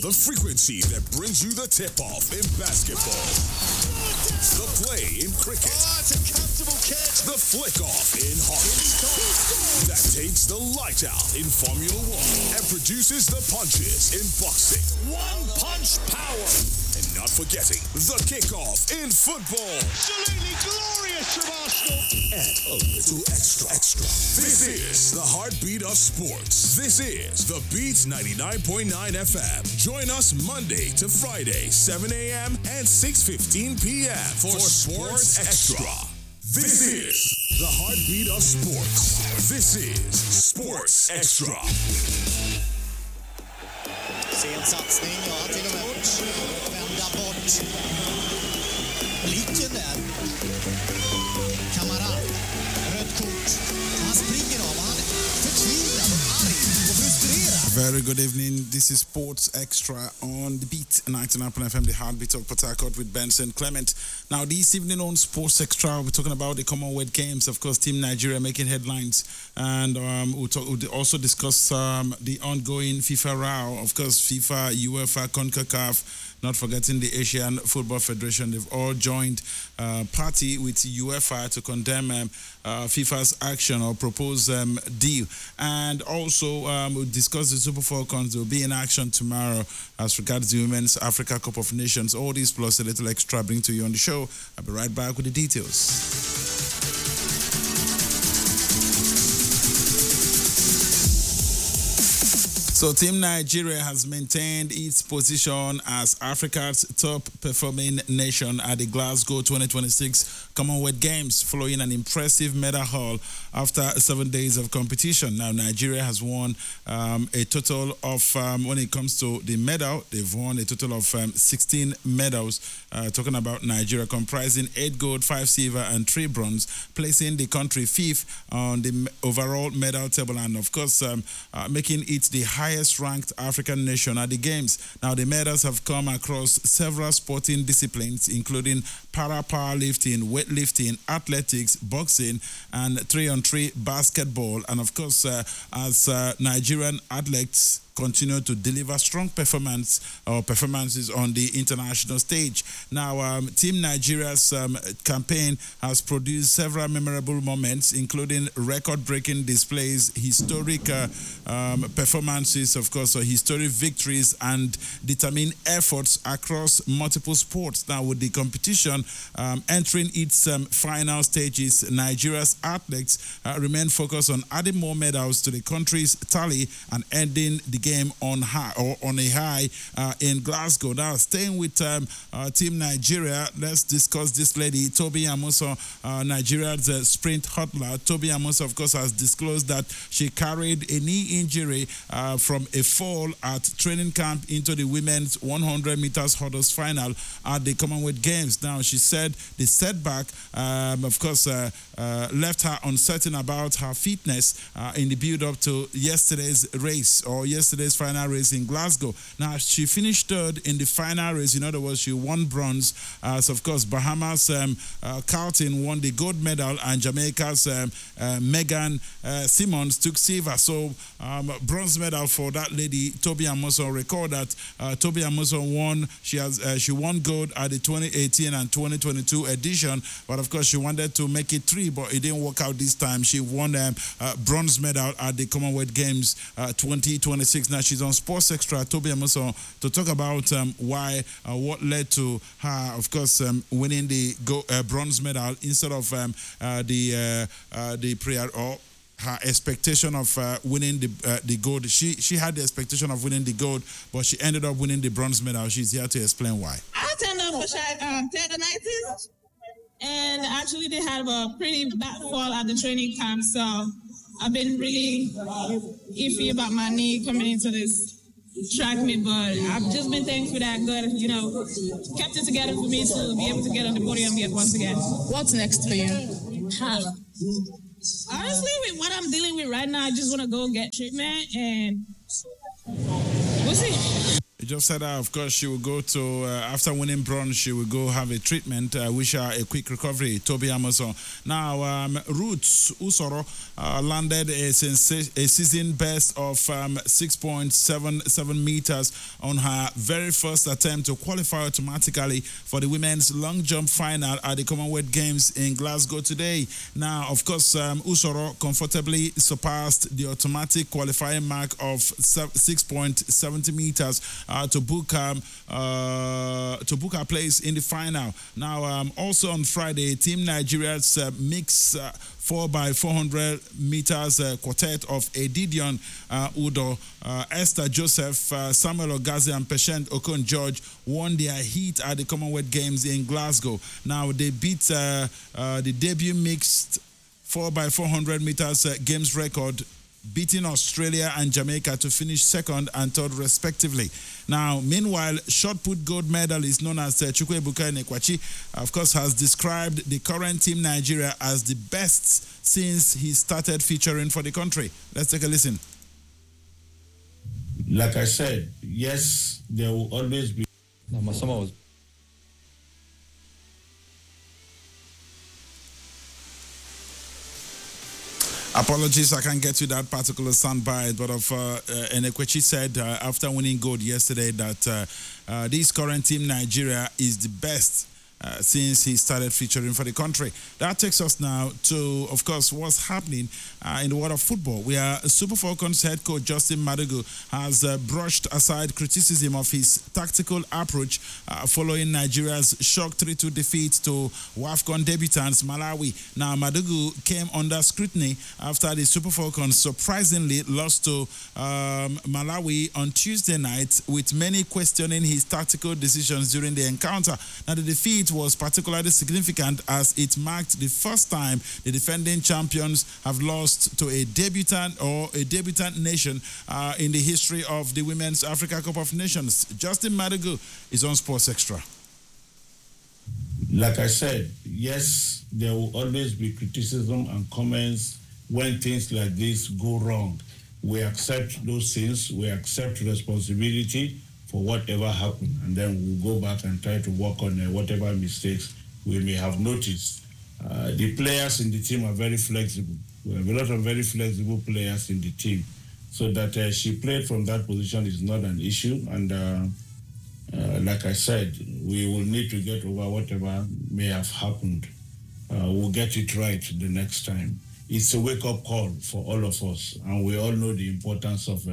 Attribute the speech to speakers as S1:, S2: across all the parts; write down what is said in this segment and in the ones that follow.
S1: the frequency that brings you the tip-off in basketball, the play in cricket,
S2: it's a comfortable catch,
S1: the flick-off in hockey, that takes the light out in Formula One and produces the punches in boxing. One punch power. And not forgetting the kickoff in football.
S2: Absolutely glorious from Arsenal.
S1: And a little extra. This is the heartbeat of sports. This is the Beat 99.9 FM. Join us Monday to Friday, 7 a.m. and 6:15 p.m. for Sports Extra. This is the heartbeat of sports. This is Sports Extra.
S2: Sen satsning, ja, till och med vända bort blicken där. Kamara, rött kort. Han springer av, han är förtvivlad och arg och frustrerad.
S3: Very good evening. This is Sports Extra on the Beat 99.9 FM, the heartbeat of Port Harcourt with Benson Clement. Now, this evening on Sports Extra, we're talking about the Commonwealth Games. Of course, Team Nigeria making headlines. And we'll also discuss the ongoing FIFA row. Of course, FIFA, UEFA, CONCACAF, not forgetting the Asian Football Federation. They've all joined party with UEFA to condemn FIFA's action or proposed deal. And also, we'll discuss the Super Falcons. They'll be in action tomorrow as regards the Women's Africa Cup of Nations. All this plus a little extra bring to you on the show. I'll be right back with the details. So Team Nigeria has maintained its position as Africa's top performing nation at the Glasgow 2026 Commonwealth Games, following an impressive medal haul after 7 days of competition. Now, Nigeria has won a total of, when it comes to the medal, they've won a total of 16 medals, talking about Nigeria, comprising 8 gold, 5 silver, and 3 bronze, placing the country fifth on the overall medal table, and of course, making it the highest ranked African nation at the Games. Now, the medals have come across several sporting disciplines, including powerlifting, weightlifting, athletics, boxing, and 3-on-3 basketball. And of course, as Nigerian athletes continue to deliver strong performances on the international stage. Now, Team Nigeria's campaign has produced several memorable moments, including record-breaking displays, historic performances, of course, historic victories, and determined efforts across multiple sports. Now, with the competition entering its final stages, Nigeria's athletes remain focused on adding more medals to the country's tally and ending the game on a high in Glasgow. Now, staying with Team Nigeria, let's discuss this lady, Tobi Amusan, Nigeria's sprint hurdler. Tobi Amusan, of course, has disclosed that she carried a knee injury from a fall at training camp into the women's 100 meters hurdles final at the Commonwealth Games. Now, she said the setback, of course, left her uncertain about her fitness in the build-up to yesterday's race, or yesterday's final race in Glasgow. Now, she finished third in the final race. In other words, she won bronze. So, of course, Bahamas' Carlton won the gold medal, and Jamaica's Megan Simmons took silver. So, bronze medal for that lady, Tobi Amusan. Record that Tobi Amusan won. She won gold at the 2018 and 2022 edition, but of course, she wanted to make it 3, but it didn't work out this time. She won bronze medal at the Commonwealth Games 2026. Now, she's on Sports Extra, Tobi Amusan, to talk about what led to her, of course, winning the bronze medal instead of the prayer, or her expectation of winning the gold. She had the expectation of winning the gold, but she ended up winning the bronze medal. She's here to explain why.
S4: I turned up for tendonitis, and actually they had a pretty bad fall at the training camp, so I've been really iffy about my knee coming into this track meet, but I've just been thankful that God, kept it together for me to be able to get on the podium yet once again.
S5: What's next for you?
S4: Honestly, with what I'm dealing with right now, I just want to go get treatment, and we'll see.
S3: You just said of course, she will go to, after winning bronze, she will go have a treatment. Wish her a quick recovery, Toby Amazon. Now, Ruth Usoro landed a season best of 6.77 meters on her very first attempt to qualify automatically for the women's long jump final at the Commonwealth Games in Glasgow today. Now, of course, Usoro comfortably surpassed the automatic qualifying mark of 6.70 meters to book her place in the final. Now, also on Friday, Team Nigeria's mixed 4x400 meters quartet of Edidion Udo, Esther Joseph, Samuel Ogazi, and Patient Okon George won their heat at the Commonwealth Games in Glasgow. Now, they beat the debut mixed 4x400 meters games record, beating Australia and Jamaica to finish second and third respectively. Now, meanwhile, shot put gold medalist known as Chukwuebuka Nekwachi, of course, has described the current Team Nigeria as the best since he started featuring for the country. Let's take a listen.
S5: Like I said, yes, there will always be.
S6: Masama was.
S3: Apologies, I can't get to that particular soundbite, but Enekwechi said after winning gold yesterday that this current Team Nigeria is the best since he started featuring for the country. That takes us now to, of course, what's happening in the world of football, where Super Falcons head coach Justin Madugu has brushed aside criticism of his tactical approach following Nigeria's shock 3-2 defeat to WAFCON debutants Malawi. Now, Madugu came under scrutiny after the Super Falcons surprisingly lost to Malawi on Tuesday night, with many questioning his tactical decisions during the encounter. Now, the defeat was particularly significant as it marked the first time the defending champions have lost to a debutant or a debutant nation in the history of the Women's Africa Cup of Nations. Justin Madugu is on Sports Extra.
S5: Like I said, yes, there will always be criticism and comments when things like this go wrong. We accept those things, we accept responsibility for whatever happened, and then we'll go back and try to work on whatever mistakes we may have noticed. The players in the team are very flexible. We have a lot of very flexible players in the team, so that she played from that position is not an issue. And like I said, we will need to get over whatever may have happened. We'll get it right the next time. It's a wake-up call for all of us, and we all know the importance of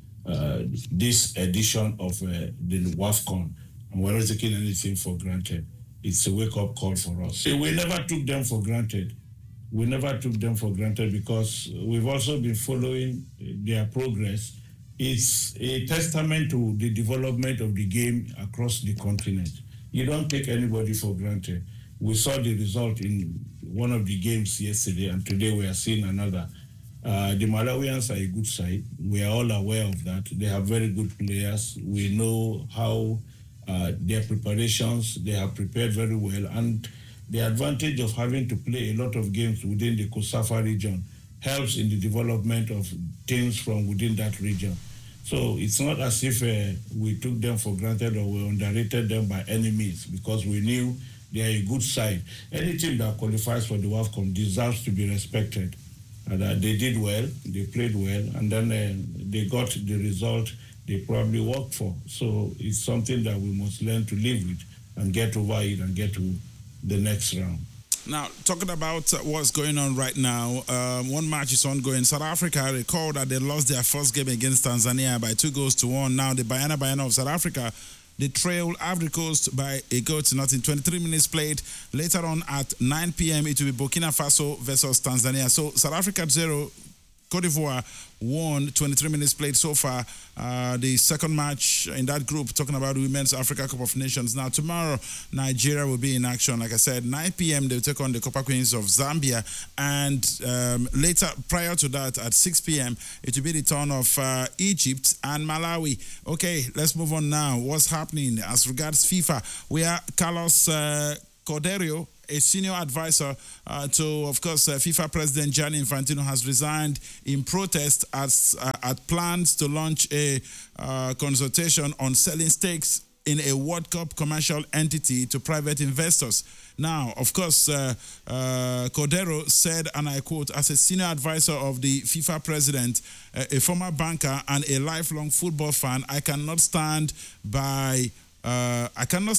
S5: this edition of the WAFCON, and we're not taking anything for granted. It's a wake-up call for us. We never took them for granted. We never took them for granted because we've also been following their progress. It's a testament to the development of the game across the continent. You don't take anybody for granted. We saw the result in one of the games yesterday, and today we are seeing another. The Malawians are a good side. We are all aware of that. They have very good players. We know how their preparations, they have prepared very well. And the advantage of having to play a lot of games within the COSAFA region helps in the development of teams from within that region. So it's not as if we took them for granted or we underrated them by any means, because we knew they are a good side. Any team that qualifies for the WAFCON deserves to be respected. And they did well, they played well, and then they got the result they probably worked for. So it's something that we must learn to live with and get over it and get to the next round.
S3: Now, talking about what's going on right now, one match is ongoing. South Africa, recall that they lost their first game against Tanzania by 2-1. Now, the Banyana of South Africa, they trail Ivory Coast by a goal to nothing. 23 minutes played. Later on at 9 p.m., it will be Burkina Faso versus Tanzania. So, South Africa 0, Cote d'Ivoire 1, 23 minutes played so far. The second match in that group, talking about the Women's Africa Cup of Nations. Now, tomorrow, Nigeria will be in action. Like I said, 9 p.m., they'll take on the Copper Queens of Zambia. And later, prior to that, at 6 p.m., it will be the turn of Egypt and Malawi. Okay, let's move on now. What's happening as regards FIFA? We are Carlos Cordeiro, a senior advisor to, of course, FIFA President Gianni Infantino has resigned in protest at plans to launch a consultation on selling stakes in a World Cup commercial entity to private investors. Now, of course, Cordero said, and I quote, as a senior advisor of the FIFA president, a former banker and a lifelong football fan, I cannot stand by while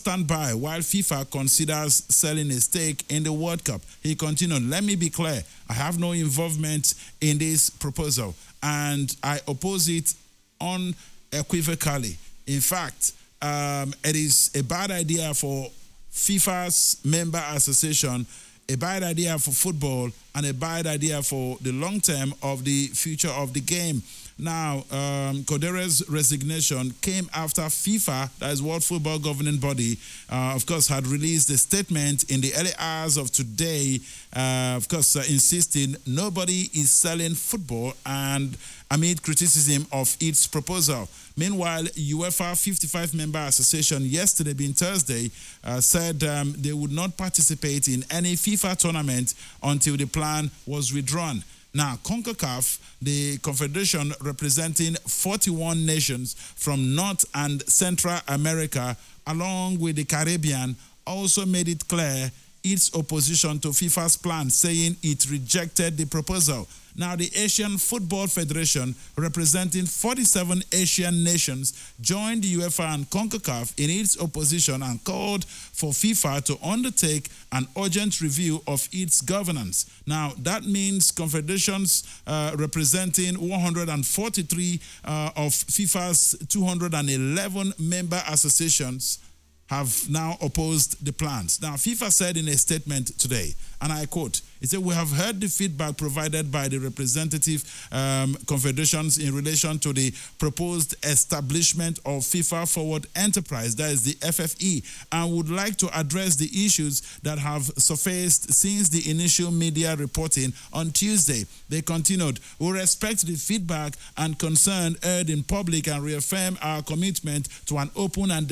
S3: FIFA considers selling a stake in the World Cup. He continued, let me be clear, I have no involvement in this proposal and I oppose it unequivocally. In fact, it is a bad idea for FIFA's member association, a bad idea for football, and a bad idea for the long term of the future of the game. Now, Cordero's resignation came after FIFA, that is World Football Governing Body, of course, had released a statement in the early hours of today, insisting nobody is selling football and amid criticism of its proposal. Meanwhile, UEFA 55-member association yesterday, being Thursday, said they would not participate in any FIFA tournament until the plan was withdrawn. Now, CONCACAF, the confederation representing 41 nations from North and Central America, along with the Caribbean, also made it clear its opposition to FIFA's plan, saying it rejected the proposal. Now, the Asian Football Federation, representing 47 Asian nations, joined the UEFA and CONCACAF in its opposition and called for FIFA to undertake an urgent review of its governance. Now, that means confederations representing 143 of FIFA's 211 member associations have now opposed the plans. Now, FIFA said in a statement today, and I quote, it said, we have heard the feedback provided by the representative confederations in relation to the proposed establishment of FIFA Forward Enterprise, that is the FFE, and would like to address the issues that have surfaced since the initial media reporting on Tuesday. They continued, we respect the feedback and concern heard in public and reaffirm our commitment to an open and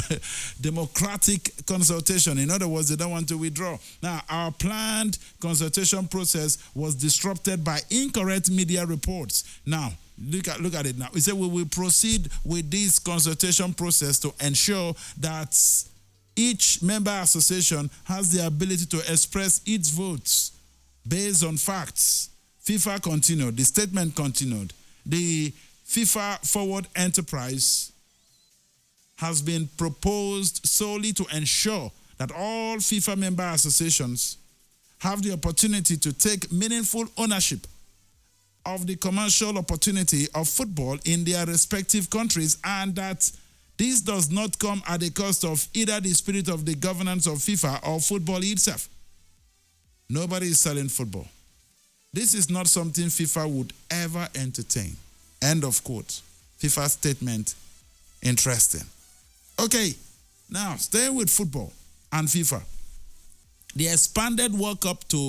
S3: democratic consultation. In other words, they don't want to withdraw. Now, our planned consultation process was disrupted by incorrect media reports. Now, look at it now. We say we will proceed with this consultation process to ensure that each member association has the ability to express its votes based on facts. FIFA continued, the statement continued, the FIFA Forward Enterprise has been proposed solely to ensure that all FIFA member associations have the opportunity to take meaningful ownership of the commercial opportunity of football in their respective countries, and that this does not come at the cost of either the spirit of the governance of FIFA or football itself. Nobody is selling football. This is not something FIFA would ever entertain. End of quote. FIFA statement. Interesting. Okay, now staying with football and FIFA. The expanded World Cup to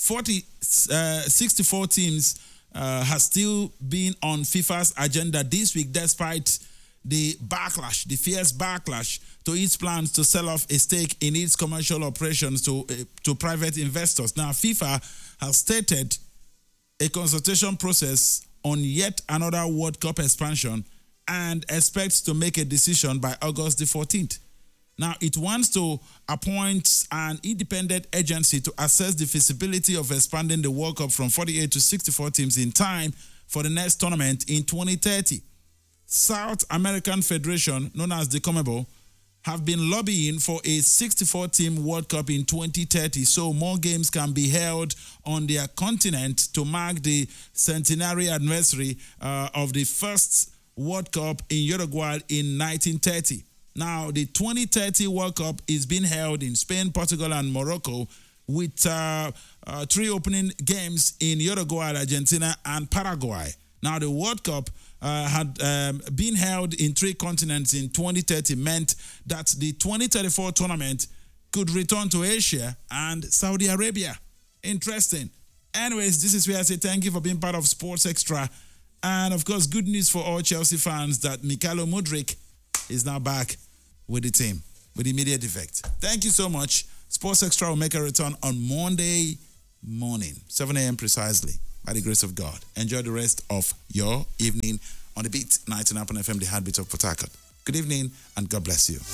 S3: 64 teams has still been on FIFA's agenda this week, despite the fierce backlash to its plans to sell off a stake in its commercial operations to private investors. Now, FIFA has stated a consultation process on yet another World Cup expansion and expects to make a decision by August the 14th. Now, it wants to appoint an independent agency to assess the feasibility of expanding the World Cup from 48 to 64 teams in time for the next tournament in 2030. South American Federation, known as the CONMEBOL, have been lobbying for a 64-team World Cup in 2030, so more games can be held on their continent to mark the centenary anniversary of the first World Cup in Uruguay in 1930. Now, the 2030 World Cup is being held in Spain, Portugal, and Morocco, with 3 opening games in Uruguay, Argentina, and Paraguay. Now, the World Cup had been held in 3 continents in 2030 meant that the 2034 tournament could return to Asia and Saudi Arabia. Interesting. Anyways, this is where I say thank you for being part of Sports Extra. And, of course, good news for all Chelsea fans that Mykhailo Mudryk is now back with the team with immediate effect. Thank you so much. Sports Extra will make a return on Monday morning, 7 a.m. precisely, by the grace of God. Enjoy the rest of your evening on the Beat 99 FM, the heartbeat of Port Harcourt. Good evening and God bless you.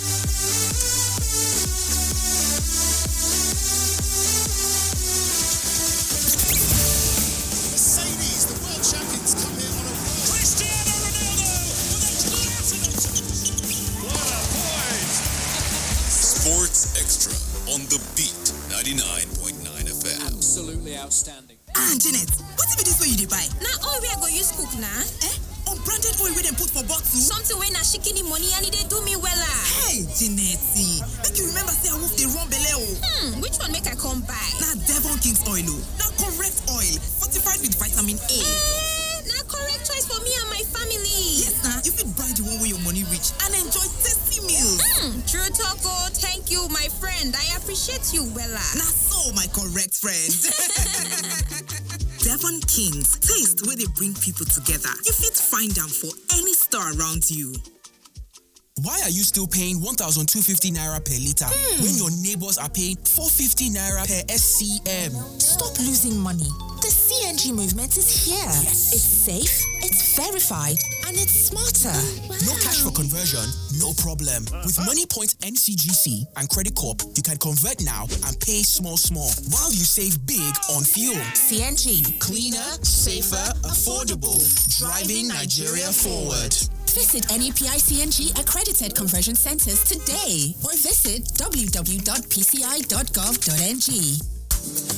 S2: Mercedes, the world champions, come here on a roll. Cristiano Ronaldo with a what a point!
S1: Sports Extra on the Beat 99.9 FM.
S6: Absolutely outstanding.
S7: Janet, what if it is where you dey buy?
S8: Now all we are going to use cook now.
S7: Unbranded oil wey dem put for bottle?
S8: Something wey na shikini money and they do me wella.
S7: Hey, Janet, make you remember say I wolf dey run belle o.
S8: Which one make I come buy?
S7: Na Devon King's oil o. Na correct oil, fortified with vitamin A.
S8: Na correct choice for me and my family.
S7: Yes, na. You fit buy the one where your money reach and enjoy tasty meals.
S8: True talk o. Thank you, my friend. I appreciate you wella.
S7: Na so, my correct friend. Devon Kings, taste where they bring people together. You fit find them for any store around you.
S6: Why are you still paying 1,250 naira per litre when your neighbors are paying 450 naira per SCM?
S9: Stop losing money. The CNG movement is here.
S6: Yes.
S9: It's safe, it's verified, and it's smarter.
S6: No cash for conversion, no problem. With MoneyPoint NCGC and Credit Corp, you can convert now and pay small while you save big on fuel.
S9: CNG.
S6: Cleaner, safer, affordable. Driving Nigeria forward.
S9: Visit any PICNG accredited conversion centers today or visit www.pci.gov.ng.